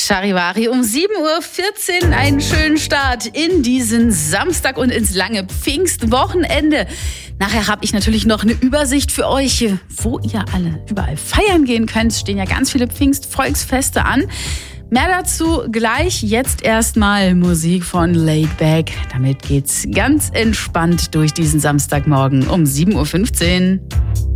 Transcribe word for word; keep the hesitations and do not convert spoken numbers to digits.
Charivari um sieben Uhr vierzehn, einen schönen Start in diesen Samstag und ins lange Pfingstwochenende. Nachher habe ich natürlich noch eine Übersicht für euch, wo ihr alle überall feiern gehen könnt. Es stehen ja ganz viele Pfingstvolksfeste an. Mehr dazu gleich. Jetzt erstmal Musik von Laidback. Damit geht's ganz entspannt durch diesen Samstagmorgen um sieben Uhr fünfzehn.